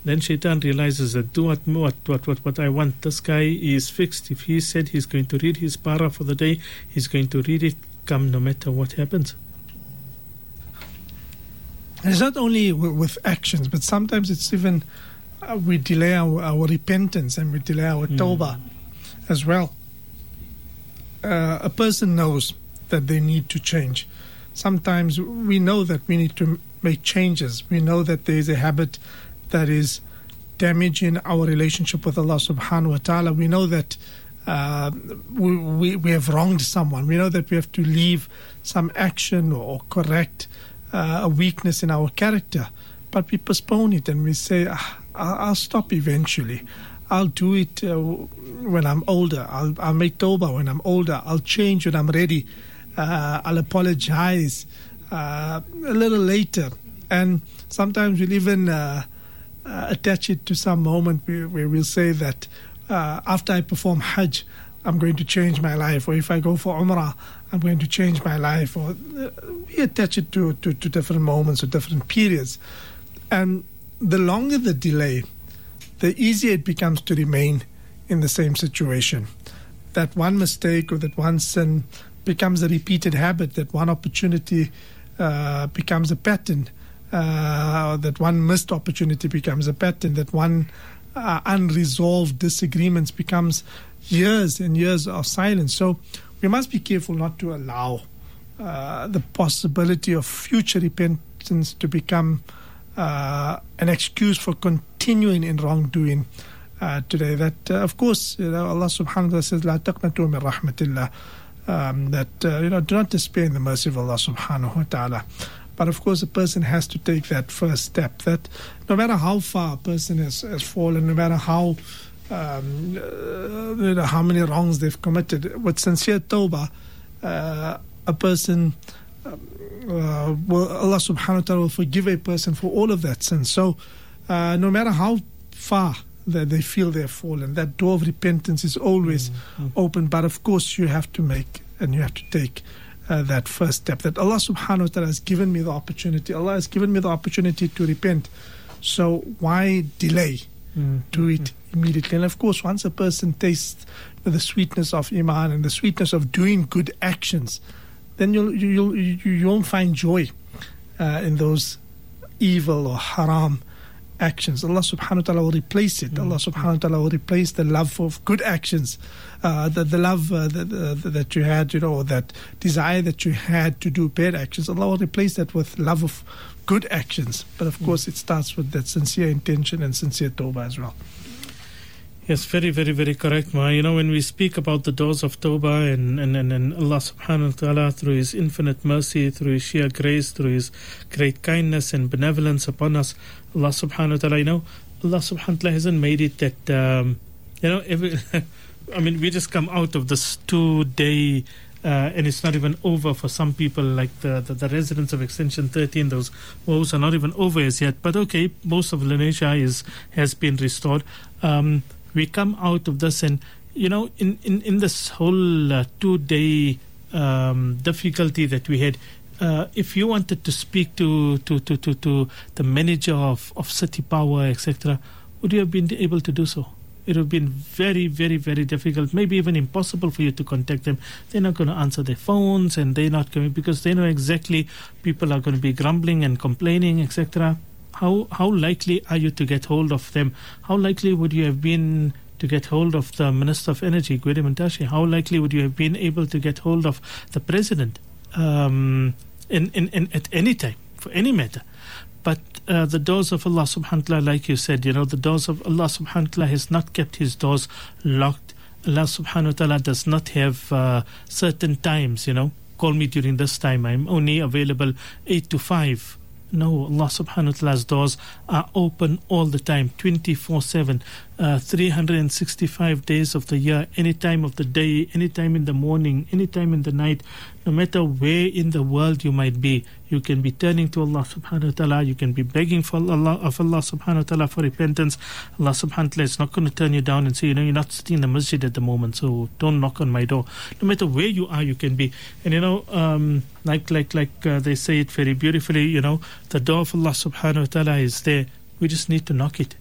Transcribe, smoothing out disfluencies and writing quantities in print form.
then shaitan realizes that do what I want. This guy is fixed. If he said he's going to read his para for the day, he's going to read it, come no matter what happens. It's not only with actions, but sometimes it's even we delay our repentance and we delay our tawbah as well. A person knows that they need to change. Sometimes we know that we need to make changes. We know that there is a habit that is damaging our relationship with Allah subhanahu wa ta'ala. We know that we have wronged someone. We know that we have to leave some action or correct a weakness in our character. But we postpone it and we say, I'll stop eventually. I'll do it when I'm older. I'll make tawbah when I'm older. I'll change when I'm ready. I'll apologize a little later. And sometimes we'll even attach it to some moment where we'll say that after I perform Hajj, I'm going to change my life. Or if I go for Umrah, I'm going to change my life. Or we attach it to different moments or different periods. And the longer the delay, the easier it becomes to remain in the same situation. That one mistake or that one sin becomes a repeated habit, that one opportunity becomes a pattern, that one missed opportunity becomes a pattern, that one unresolved disagreements becomes years and years of silence. So we must be careful not to allow the possibility of future repentance to become an excuse for continuing in wrongdoing today. That of course, Allah subhanahu wa ta'ala says, "La taqnatu min rahmatillah," that do not despair in the mercy of Allah subhanahu wa ta'ala. But of course, a person has to take that first step. That no matter how far a person has fallen, no matter how many wrongs they've committed, with sincere tawbah, a person Allah subhanahu wa ta'ala will forgive a person for all of that sin. So no matter how far that they feel they've fallen, that door of repentance is always open. But of course you have to make and you have to take that first step. That Allah subhanahu wa ta'ala has given me the opportunity. Allah has given me the opportunity to repent. So why delay? Do it immediately. And of course, once a person tastes the sweetness of Iman and the sweetness of doing good actions, then you won't find joy in those evil or haram actions. Allah subhanahu wa ta'ala will replace it. Allah subhanahu wa ta'ala will replace the love of good actions, the love that you had, or that desire that you had to do bad actions. Allah will replace that with love of good actions. But of course, it starts with that sincere intention and sincere tawbah as well. Yes, very, very, very correct, Ma. When we speak about the doors of tawbah and Allah subhanahu wa ta'ala, through His infinite mercy, through His sheer grace, through His great kindness and benevolence upon us, Allah subhanahu wa ta'ala, Allah subhanahu wa ta'ala hasn't made it that, we just come out of this 2-day and it's not even over for some people, like the residents of Extension 13. Those woes are not even over as yet. But okay, most of Lenasia has been restored. We come out of this, and in this whole 2-day difficulty that we had, if you wanted to speak to the manager of City Power, etc., would you have been able to do so? It would have been very, very, very difficult, maybe even impossible for you to contact them. They're not going to answer their phones, and they're not going, because they know exactly people are going to be grumbling and complaining, etc. How likely are you to get hold of them? How likely would you have been to get hold of the Minister of Energy, Gwede Mantashe? How likely would you have been able to get hold of the President in at any time, for any matter? But the doors of Allah subhanahu wa ta'ala, like you said, the doors of Allah subhanahu wa ta'ala has not kept His doors locked. Allah subhanahu wa ta'ala does not have certain times, call me during this time, I'm only available 8 to 5. No, Allah subhanahu wa ta'ala's doors are open all the time, 24/7, 365 days of the year, any time of the day, any time in the morning, any time in the night. No matter where in the world you might be, you can be turning to Allah subhanahu wa ta'ala, you can be begging for Allah subhanahu wa ta'ala for repentance. Allah subhanahu wa ta'ala is not going to turn you down and say, you're not sitting in the masjid at the moment, so don't knock on my door. No matter where you are, you can be. And like they say it very beautifully, the door of Allah subhanahu wa ta'ala is there. We just need to knock it.